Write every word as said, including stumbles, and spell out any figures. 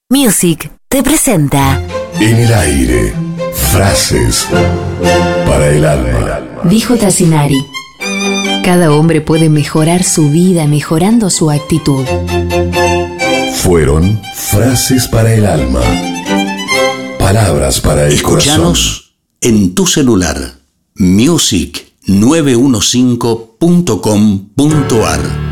Music te presenta En el aire, frases para el alma. Dijo Tassinari: cada hombre puede mejorar su vida mejorando su actitud. Fueron frases para el alma. Palabras para el Escuchanos corazón. En tu celular. music nueve uno cinco punto com punto ar